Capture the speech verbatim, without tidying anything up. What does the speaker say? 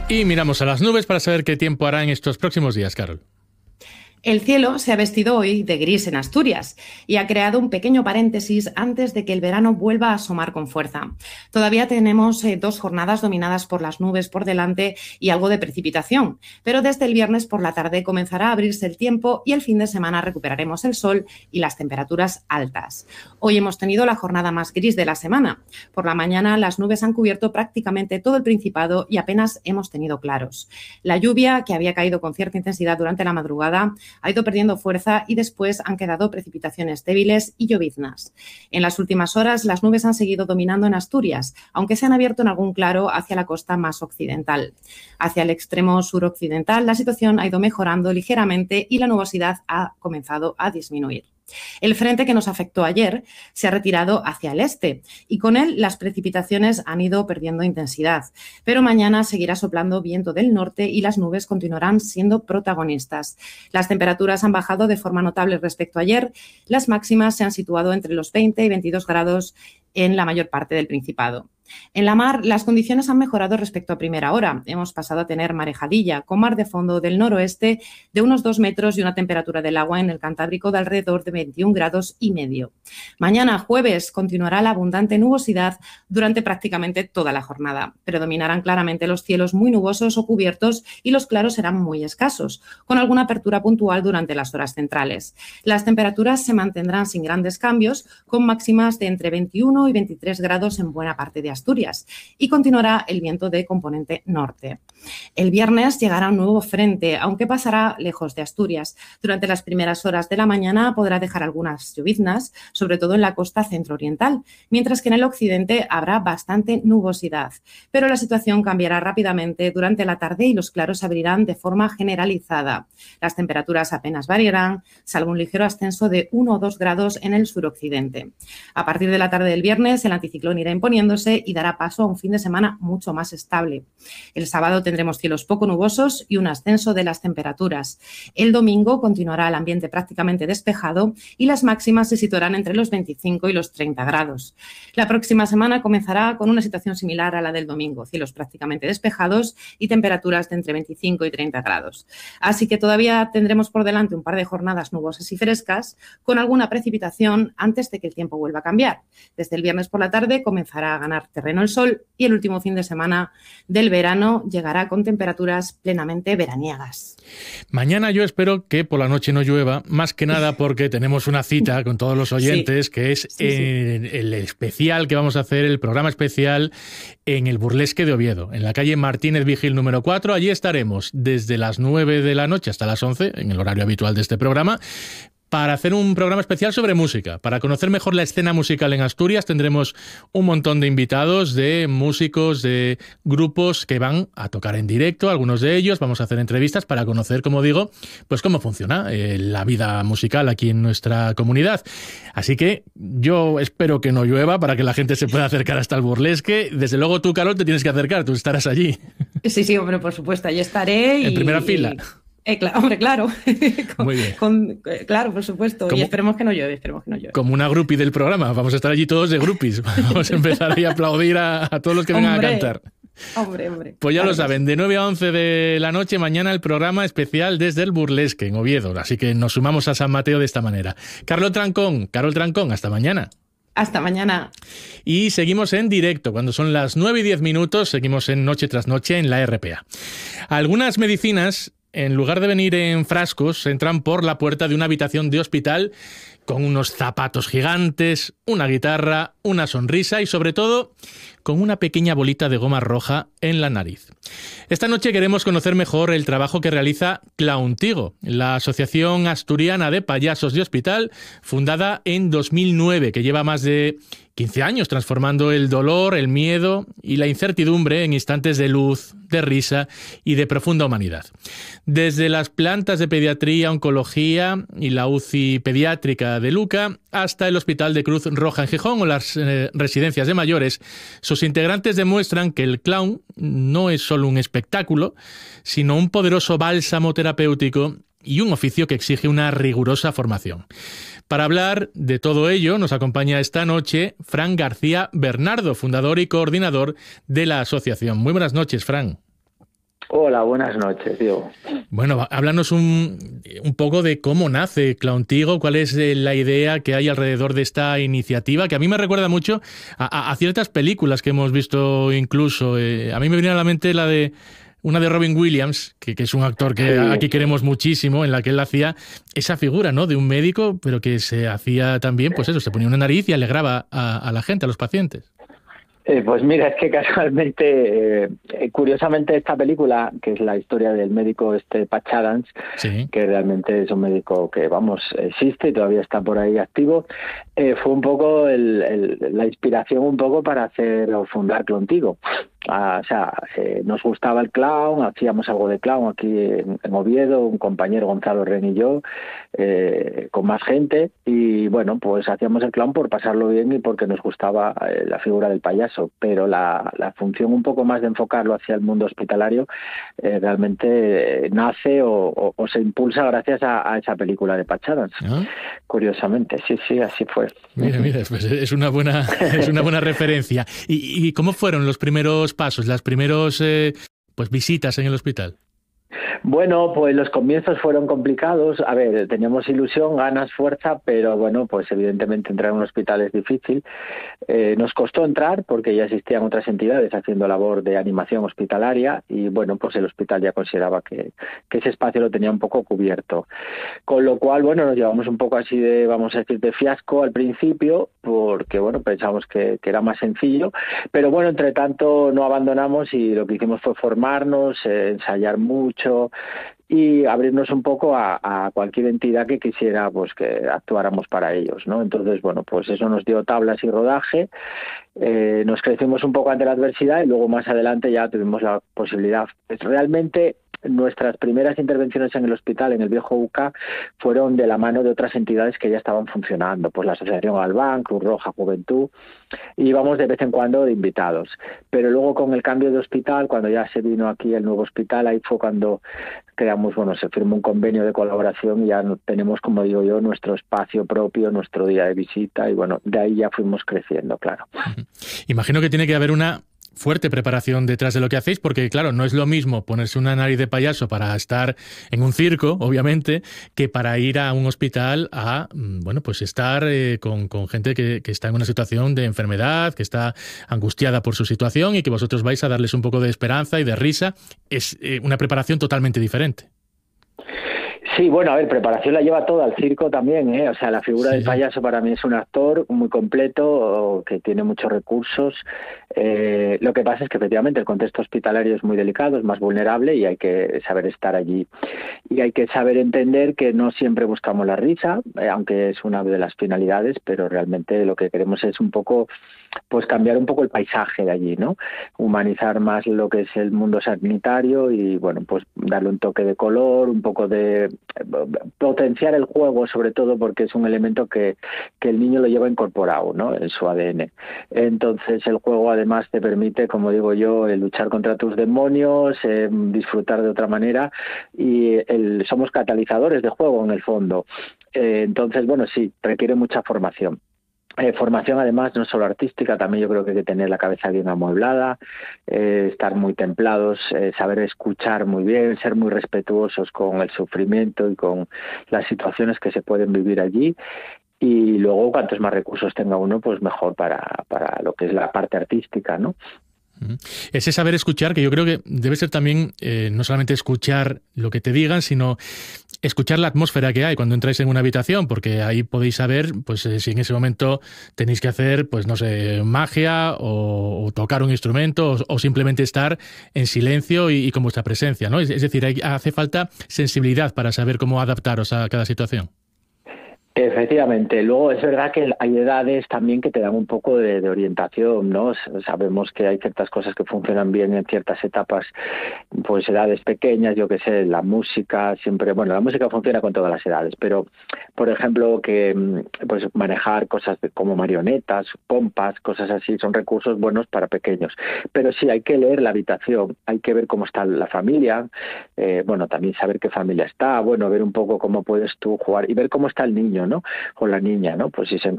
Y miramos a las nubes para saber qué tiempo hará en estos próximos días, Carol. El cielo se ha vestido hoy de gris en Asturias y ha creado un pequeño paréntesis antes de que el verano vuelva a asomar con fuerza. Todavía tenemos eh, dos jornadas dominadas por las nubes por delante y algo de precipitación, pero desde el viernes por la tarde comenzará a abrirse el tiempo y el fin de semana recuperaremos el sol y las temperaturas altas. Hoy hemos tenido la jornada más gris de la semana. Por la mañana las nubes han cubierto prácticamente todo el Principado y apenas hemos tenido claros. La lluvia, que había caído con cierta intensidad durante la madrugada, ha ido perdiendo fuerza y después han quedado precipitaciones débiles y lloviznas. En las últimas horas las nubes han seguido dominando en Asturias, aunque se han abierto en algún claro hacia la costa más occidental. Hacia el extremo suroccidental la situación ha ido mejorando ligeramente y la nubosidad ha comenzado a disminuir. El frente que nos afectó ayer se ha retirado hacia el este y con él las precipitaciones han ido perdiendo intensidad, pero mañana seguirá soplando viento del norte y las nubes continuarán siendo protagonistas. Las temperaturas han bajado de forma notable respecto a ayer, las máximas se han situado entre los veinte y veintidós grados en la mayor parte del Principado. En la mar, las condiciones han mejorado respecto a primera hora. Hemos pasado a tener marejadilla, con mar de fondo del noroeste de unos dos metros y una temperatura del agua en el Cantábrico de alrededor de veintiún grados y medio. Mañana, jueves, continuará la abundante nubosidad durante prácticamente toda la jornada. Predominarán claramente los cielos muy nubosos o cubiertos y los claros serán muy escasos, con alguna apertura puntual durante las horas centrales. Las temperaturas se mantendrán sin grandes cambios, con máximas de entre veintiuno y veintitrés grados en buena parte de Asturias y continuará el viento de componente norte. El viernes llegará un nuevo frente, aunque pasará lejos de Asturias. Durante las primeras horas de la mañana podrá dejar algunas lloviznas, sobre todo en la costa centro-oriental, mientras que en el occidente habrá bastante nubosidad. Pero la situación cambiará rápidamente durante la tarde y los claros se abrirán de forma generalizada. Las temperaturas apenas variarán, salvo un ligero ascenso de uno o dos grados en el suroccidente. A partir de la tarde del viernes, el anticiclón irá imponiéndose y dará paso a un fin de semana mucho más estable. El sábado tendremos cielos poco nubosos y un ascenso de las temperaturas. El domingo continuará el ambiente prácticamente despejado y las máximas se situarán entre los veinticinco y los treinta grados. La próxima semana comenzará con una situación similar a la del domingo, cielos prácticamente despejados y temperaturas de entre veinticinco y treinta grados. Así que todavía tendremos por delante un par de jornadas nubosas y frescas, con alguna precipitación antes de que el tiempo vuelva a cambiar. Desde el viernes por la tarde comenzará a ganar terreno el sol y el último fin de semana del verano llegará con temperaturas plenamente veraniegas. Mañana yo espero que por la noche no llueva, más que nada porque tenemos una cita con todos los oyentes, sí, que es sí, sí. El, el especial que vamos a hacer, el programa especial en el Burlesque de Oviedo, en la calle Martínez Vigil número cuatro. Allí estaremos desde las nueve de la noche hasta las once, en el horario habitual de este programa, para hacer un programa especial sobre música. Para conocer mejor la escena musical en Asturias tendremos un montón de invitados, de músicos, de grupos que van a tocar en directo, algunos de ellos. Vamos a hacer entrevistas para conocer, como digo, pues cómo funciona eh, la vida musical aquí en nuestra comunidad. Así que yo espero que no llueva para que la gente se pueda acercar hasta el burlesque. Desde luego tú, Carol, te tienes que acercar, tú estarás allí. Sí, sí, hombre, por supuesto, allí estaré. En y, primera fila. Y... Eh, cl- hombre, claro. con, Muy bien. Con, eh, claro, por supuesto. Como, y esperemos que no llueve, esperemos que no llueve. Como una groupie del programa. Vamos a estar allí todos de groupies. Vamos a empezar ahí a aplaudir a, a todos los que vengan hombre, a cantar. Hombre, hombre. Pues ya claro lo saben, de nueve a once de la noche, mañana el programa especial desde el Burlesque, en Oviedo. Así que nos sumamos a San Mateo de esta manera. Carlos Trancón, Carol Trancón, hasta mañana. Hasta mañana. Y seguimos en directo. Cuando son las nueve y diez minutos, seguimos en Noche tras Noche en la R P A. Algunas medicinas, en lugar de venir en frascos, entran por la puerta de una habitación de hospital con unos zapatos gigantes, una guitarra, una sonrisa y, sobre todo, con una pequeña bolita de goma roja en la nariz. Esta noche queremos conocer mejor el trabajo que realiza Clowntigo, la Asociación Asturiana de Payasos de Hospital, fundada en dos mil nueve, que lleva más de quince años transformando el dolor, el miedo y la incertidumbre en instantes de luz, de risa y de profunda humanidad. Desde las plantas de pediatría, oncología y la U C I pediátrica de Luca hasta el Hospital de Cruz Roja en Gijón o las eh, residencias de mayores, sus integrantes demuestran que el clown no es solo un espectáculo, sino un poderoso bálsamo terapéutico y un oficio que exige una rigurosa formación. Para hablar de todo ello, nos acompaña esta noche Fran García Bernardo, fundador y coordinador de la asociación. Muy buenas noches, Fran. Hola, buenas noches, Diego. Bueno, háblanos un, un poco de cómo nace Clowntigo, cuál es eh, la idea que hay alrededor de esta iniciativa, que a mí me recuerda mucho a, a- a ciertas películas que hemos visto incluso. Eh, a mí me viene a la mente la de una de Robin Williams, que, que es un actor que Sí, aquí queremos muchísimo, en la que él hacía esa figura, ¿no? De un médico, pero que se hacía también, pues eso, se ponía una nariz y alegraba a, a la gente, a los pacientes. Eh, pues mira, es que casualmente, eh, eh, curiosamente esta película, que es la historia del médico este Patch Adams, Sí. que realmente es un médico que, vamos, existe y todavía está por ahí activo, eh, fue un poco el, el, la inspiración un poco para hacer o fundar Clontigo. Ah, o sea, eh, nos gustaba el clown, hacíamos algo de clown aquí en, en Oviedo, un compañero Gonzalo Ren y yo, eh, con más gente, y bueno, pues hacíamos el clown por pasarlo bien y porque nos gustaba eh, la figura del payaso, pero la, la función un poco más de enfocarlo hacia el mundo hospitalario eh, realmente eh, nace o, o, o se impulsa gracias a, a esa película de Patch Adams. ¿Ah? Curiosamente, sí, sí, así fue. Mira, mira, pues es una buena, es una buena referencia. ¿Y, y cómo fueron los primeros pasos, las primeros eh, pues visitas en el hospital? Bueno, pues los comienzos fueron complicados. A ver, teníamos ilusión, ganas, fuerza, pero bueno, pues evidentemente entrar en un hospital es difícil. Eh, nos costó entrar porque ya existían otras entidades haciendo labor de animación hospitalaria y bueno, pues el hospital ya consideraba que, que ese espacio lo tenía un poco cubierto. Con lo cual, bueno, nos llevamos un poco así de, vamos a decir, de fiasco al principio porque, bueno, pensamos que, que era más sencillo, pero bueno, entre tanto no abandonamos y lo que hicimos fue formarnos, eh, ensayar mucho y abrirnos un poco a, a cualquier entidad que quisiera pues que actuáramos para ellos, ¿no? Entonces, bueno, pues eso nos dio tablas y rodaje, eh, nos crecimos un poco ante la adversidad y luego más adelante ya tuvimos la posibilidad. Pues realmente nuestras primeras intervenciones en el hospital, en el viejo U C A, fueron de la mano de otras entidades que ya estaban funcionando, pues la Asociación Galván, Cruz Roja, Juventud, y íbamos de vez en cuando de invitados. Pero luego con el cambio de hospital, cuando ya se vino aquí el nuevo hospital, ahí fue cuando creamos, bueno, se firmó un convenio de colaboración y ya tenemos, como digo yo, nuestro espacio propio, nuestro día de visita y bueno, de ahí ya fuimos creciendo, claro. Imagino que tiene que haber una fuerte preparación detrás de lo que hacéis, porque claro, no es lo mismo ponerse una nariz de payaso para estar en un circo, obviamente, que para ir a un hospital a, bueno, pues estar eh, con, con gente que, que está en una situación de enfermedad, que está angustiada por su situación y que vosotros vais a darles un poco de esperanza y de risa. Es eh, una preparación totalmente diferente. Sí, bueno, a ver, preparación la lleva toda, el circo también, ¿eh? O sea, la figura Sí. del payaso para mí es un actor muy completo, que tiene muchos recursos. Eh, lo que pasa es que efectivamente el contexto hospitalario es muy delicado, es más vulnerable y hay que saber estar allí. Y hay que saber entender que no siempre buscamos la risa, eh, aunque es una de las finalidades, pero realmente lo que queremos es un poco, pues cambiar un poco el paisaje de allí, ¿no? Humanizar más lo que es el mundo sanitario y, bueno, pues darle un toque de color, un poco de potenciar el juego, sobre todo porque es un elemento que, que el niño lo lleva incorporado, ¿no?, en su A D N. Entonces el juego además te permite, como digo yo, el luchar contra tus demonios, eh, disfrutar de otra manera y el, somos catalizadores de juego en el fondo. Eh, entonces, bueno, sí, requiere mucha formación. Eh, formación además no solo artística, también yo creo que hay que tener la cabeza bien amueblada, eh, estar muy templados, eh, saber escuchar muy bien, ser muy respetuosos con el sufrimiento y con las situaciones que se pueden vivir allí. Y luego, cuantos más recursos tenga uno, pues mejor para, para lo que es la parte artística, ¿no? Ese saber escuchar, que yo creo que debe ser también eh, no solamente escuchar lo que te digan, sino escuchar la atmósfera que hay cuando entráis en una habitación, porque ahí podéis saber, pues eh, si en ese momento tenéis que hacer, pues no sé, magia o, o tocar un instrumento o, o simplemente estar en silencio y, y con vuestra presencia, ¿no? Es, es decir, hay, hace falta sensibilidad para saber cómo adaptaros a cada situación. Efectivamente. Luego es verdad que hay edades también que te dan un poco de, de orientación, ¿no? Sabemos que hay ciertas cosas que funcionan bien en ciertas etapas, pues edades pequeñas, yo qué sé, la música siempre, bueno, la música funciona con todas las edades, pero por ejemplo que pues manejar cosas de, como marionetas, pompas, cosas así, son recursos buenos para pequeños. Pero sí, hay que leer la habitación, hay que ver cómo está la familia, eh, bueno, también saber qué familia está, bueno, ver un poco cómo puedes tú jugar y ver cómo está el niño, ¿no?, o la niña, ¿no? Pues si se